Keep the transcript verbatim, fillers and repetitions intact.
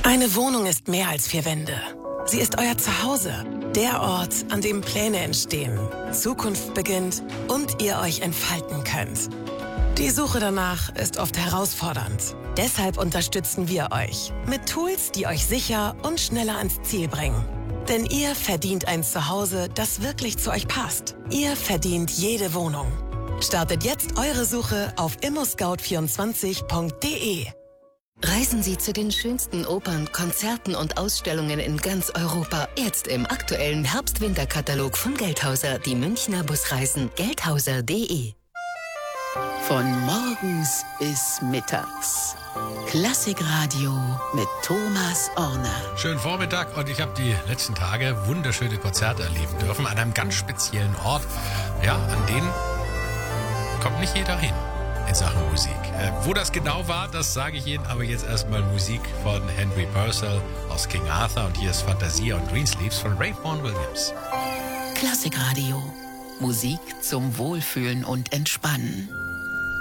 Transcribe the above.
Eine Wohnung ist mehr als vier Wände. Sie ist euer Zuhause, der Ort, an dem Pläne entstehen, Zukunft beginnt und ihr euch entfalten könnt. Die Suche danach ist oft herausfordernd. Deshalb unterstützen wir euch mit Tools, die euch sicher und schneller ans Ziel bringen. Denn ihr verdient ein Zuhause, das wirklich zu euch passt. Ihr verdient jede Wohnung. Startet jetzt eure Suche auf immoscout vierundzwanzig punkt de. Reisen Sie zu den schönsten Opern, Konzerten und Ausstellungen in ganz Europa. Jetzt im aktuellen Herbst-Winter-Katalog von Geldhauser. Die Münchner Busreisen. geldhauser punkt de. Von morgens bis mittags. Klassikradio mit Thomas Orner. Schönen Vormittag, und ich habe die letzten Tage wunderschöne Konzerte erleben dürfen an einem ganz speziellen Ort. Ja, an den kommt nicht jeder hin in Sachen Musik. Äh, wo das genau war, das sage ich Ihnen, aber jetzt erstmal Musik von Henry Purcell aus King Arthur, und hier ist Fantasia und Greensleeves von Ray Vaughan Williams. Klassikradio. Musik zum Wohlfühlen und Entspannen.